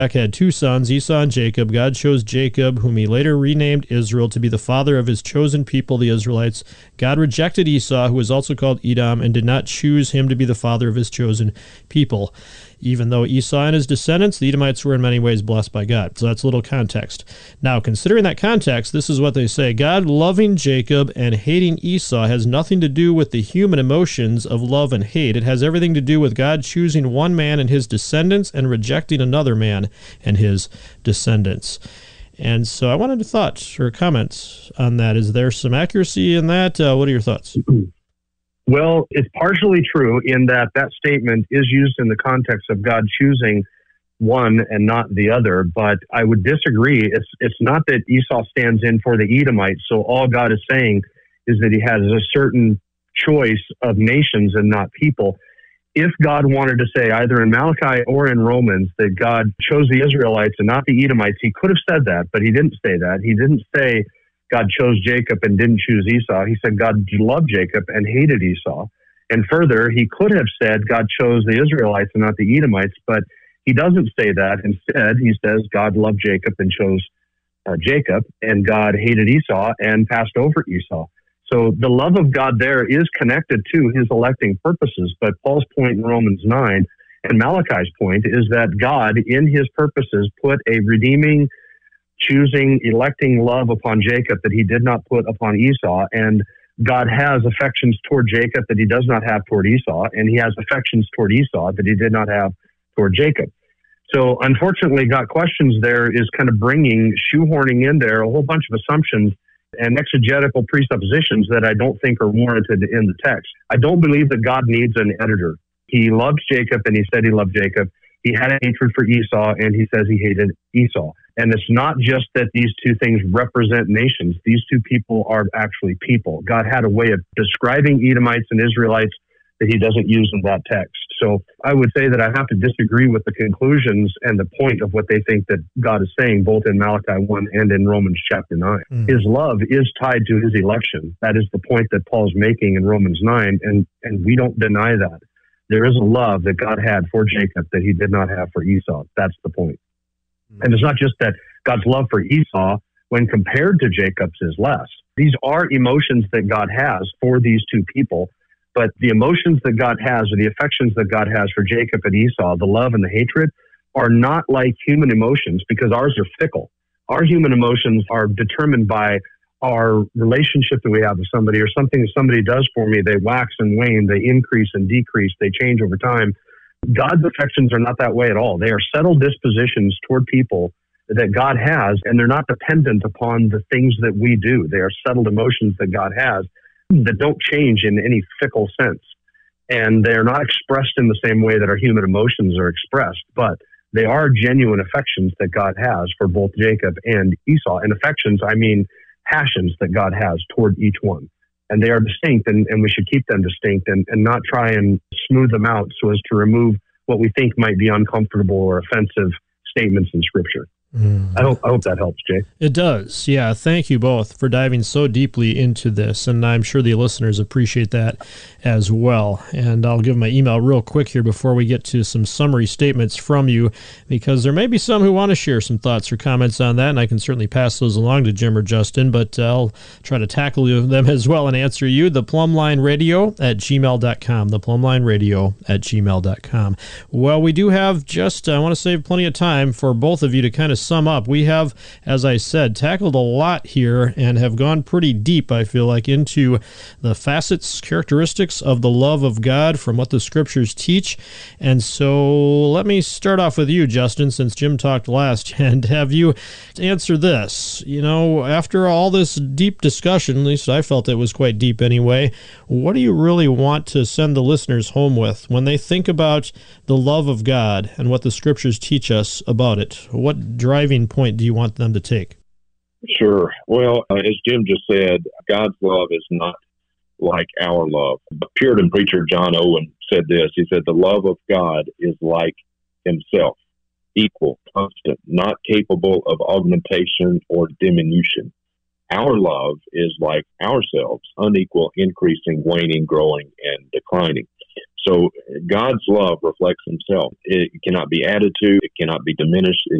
Isaac had two sons, Esau and Jacob. God chose Jacob, whom he later renamed Israel, to be the father of his chosen people, the Israelites. God rejected Esau, who was also called Edom, and did not choose him to be the father of his chosen people. Even though Esau and his descendants, the Edomites, were in many ways blessed by God. So that's a little context. Now, considering that context, this is what they say. God loving Jacob and hating Esau has nothing to do with the human emotions of love and hate. It has everything to do with God choosing one man and his descendants and rejecting another man and his descendants. And so I wanted to thoughts or comments on that. Is there some accuracy in that? What are your thoughts? Well, it's partially true in that that statement is used in the context of God choosing one and not the other, but I would disagree. It's not that Esau stands in for the Edomites, so all God is saying is that he has a certain choice of nations and not people. If God wanted to say either in Malachi or in Romans that God chose the Israelites and not the Edomites, he could have said that, but he didn't say that. He didn't say God chose Jacob and didn't choose Esau. He said God loved Jacob and hated Esau. And further, he could have said God chose the Israelites and not the Edomites, but he doesn't say that. Instead, he says God loved Jacob and chose Jacob, and God hated Esau and passed over Esau. So the love of God there is connected to his electing purposes. But Paul's point in Romans 9 and Malachi's point is that God, in his purposes, put a redeeming, choosing, electing love upon Jacob that he did not put upon Esau. And God has affections toward Jacob that he does not have toward Esau. And he has affections toward Esau that he did not have toward Jacob. So unfortunately, God questions there is kind of shoehorning in there a whole bunch of assumptions and exegetical presuppositions that I don't think are warranted in the text. I don't believe that God needs an editor. He loved Jacob and he said he loved Jacob. He had a hatred for Esau and he says he hated Esau. And it's not just that these two things represent nations. These two people are actually people. God had a way of describing Edomites and Israelites that he doesn't use in that text. So I would say that I have to disagree with the conclusions and the point of what they think that God is saying, both in Malachi 1 and in Romans chapter 9. His love is tied to his election. That is the point that Paul's making in Romans 9, and we don't deny that. There is a love that God had for Jacob that he did not have for Esau. That's the point. And it's not just that God's love for Esau, when compared to Jacob's, is less. These are emotions that God has for these two people, but the emotions that God has, or the affections that God has for Jacob and Esau, the love and the hatred, are not like human emotions, because ours are fickle. Our human emotions are determined by our relationship that we have with somebody, or something that somebody does for me. They wax and wane, they increase and decrease, they change over time. God's affections are not that way at all. They are settled dispositions toward people that God has, and they're not dependent upon the things that we do. They are settled emotions that God has that don't change in any fickle sense. And they're not expressed in the same way that our human emotions are expressed, but they are genuine affections that God has for both Jacob and Esau. And affections, I mean passions that God has toward each one. And they are distinct, and we should keep them distinct and not try and smooth them out so as to remove what we think might be uncomfortable or offensive statements in Scripture. I hope that helps, Jay. It does. Yeah. Thank you both for diving so deeply into this. And I'm sure the listeners appreciate that as well. And I'll give my email real quick here before we get to some summary statements from you, because there may be some who want to share some thoughts or comments on that. And I can certainly pass those along to Jim or Justin, but I'll try to tackle them as well and answer you. The plumlineradio@gmail.com. The plumlineradio@gmail.com. Well, we do have I want to save plenty of time for both of you to kind of sum up. We have, as I said, tackled a lot here and have gone pretty deep, I feel like, into the facets, characteristics of the love of God from what the Scriptures teach. And so let me start off with you, Justin, since Jim talked last, and have you answer this. You know, after all this deep discussion, at least I felt it was quite deep anyway, what do you really want to send the listeners home with when they think about the love of God and what the Scriptures teach us about it? What driving point do you want them to take? Sure. Well, as Jim just said, God's love is not like our love. The Puritan preacher John Owen said this. He said, the love of God is like himself, equal, constant, not capable of augmentation or diminution. Our love is like ourselves, unequal, increasing, waning, growing, and declining. So God's love reflects himself. It cannot be added to. It cannot be diminished.